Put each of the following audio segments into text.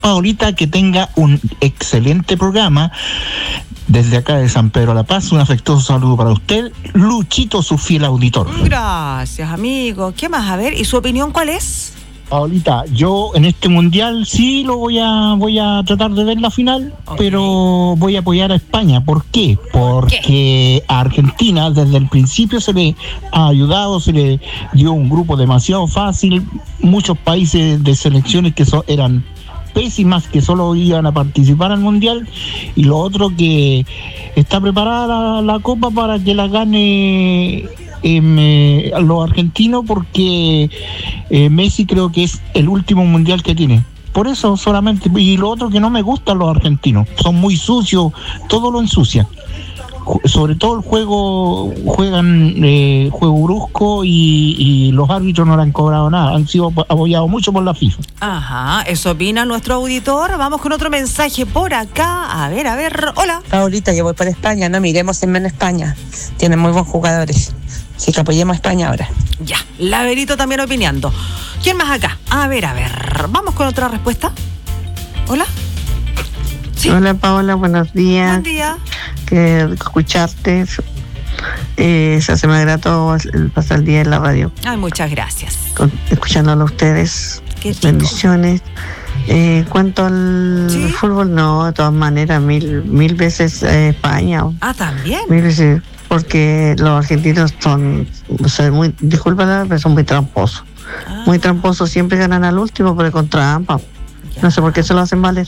Paulita, que tenga un excelente programa. Desde acá de San Pedro La Paz, un afectuoso saludo para usted, Luchito, su fiel auditor. Gracias, amigo. ¿Qué más? A ver, ¿y su opinión cuál es? Paulita, yo en este mundial sí lo voy a tratar de ver la final, pero voy a apoyar a España. ¿Por qué? Porque a Argentina desde el principio se le ha ayudado, se le dio un grupo demasiado fácil, muchos países de selecciones que eran pésimas, que solo iban a participar al mundial, y lo otro que está preparada la Copa para que la gane los argentinos, porque Messi creo que es el último mundial que tiene. Por eso solamente. Y lo otro que no me gustan los argentinos, son muy sucios, todo lo ensucian. Sobre todo el juego, juegan juego brusco, y los árbitros no le han cobrado nada, han sido apoyados mucho por la FIFA. Ajá, eso opina nuestro auditor. Vamos con otro mensaje por acá. A ver, hola. Paulita, yo voy para España, no miremos en España, tienen muy buenos jugadores, así que apoyemos a España ahora. Ya, Laverito también opinando. ¿Quién más acá? A ver, vamos con otra respuesta. Hola. ¿Sí? Hola Paola, buenos días. Buen día. Que escucharte se hace más grato pasar el día en la radio. Ay, muchas gracias. Escuchándolo a ustedes. Qué rico. Bendiciones. Cuanto al fútbol, no, de todas maneras, mil veces España. Ah, también. Mil veces, porque los argentinos son, disculpa, pero son muy tramposos. Muy tramposos, siempre ganan al último, pero con trampa. No sé por qué se lo hacen valer.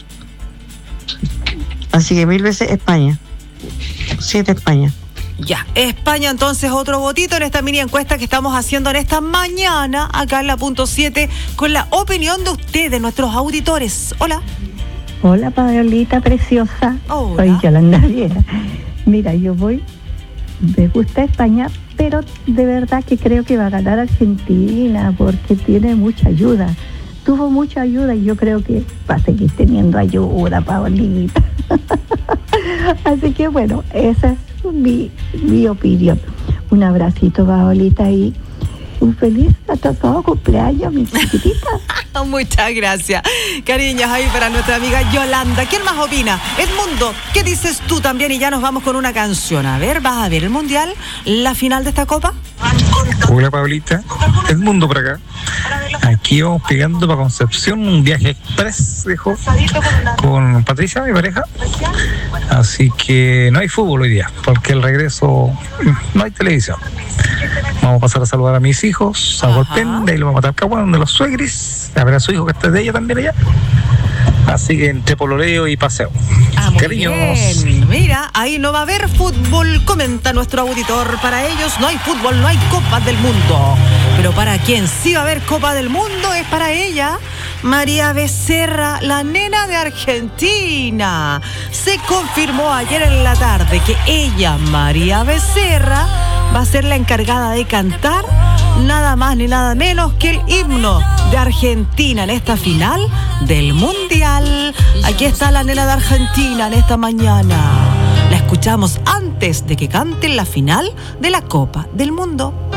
Así que 1000 veces España. 7 España. Ya, España entonces otro votito en esta mini encuesta que estamos haciendo en esta mañana, acá en la punto 7, con la opinión de ustedes, nuestros auditores. Hola. Hola, Paolita preciosa. Hola. Soy Yolanda Viera. Mira, me gusta España, pero de verdad que creo que va a ganar Argentina, porque tiene mucha ayuda. Tuvo mucha ayuda y yo creo que va a seguir teniendo ayuda, Paolita. Así que bueno, esa es mi opinión. Un abracito, Paolita, y un feliz atrasado cumpleaños, mi chiquitita. Muchas gracias. Cariños ahí para nuestra amiga Yolanda. ¿Quién más opina? Edmundo, ¿qué dices tú también? Y ya nos vamos con una canción. A ver, ¿vas a ver el mundial? ¿La final de esta copa? Hola Paulita, Edmundo por acá. Aquí vamos pegando para Concepción, un viaje express, dijo, con Patricia, mi pareja. Así que no hay fútbol hoy día, porque el regreso no hay televisión. Vamos a pasar a saludar a mis hijos, a Golpén, de ahí lo vamos a matar Caguán, de los suegris, a ver a su hijo que está de ella también allá. Así que entre pololeo y paseo. Muy Cariños. Bien. Mira, ahí no va a haber fútbol, comenta nuestro auditor. Para ellos no hay fútbol, no hay Copas del Mundo. Pero para quien sí va a haber Copa del Mundo es para ella, María Becerra, la nena de Argentina. Se confirmó ayer en la tarde que ella, María Becerra, va a ser la encargada de cantar nada más ni nada menos que el himno de Argentina en esta final del Mundial. Aquí está la nena de Argentina en esta mañana. La escuchamos antes de que canten la final de la Copa del Mundo.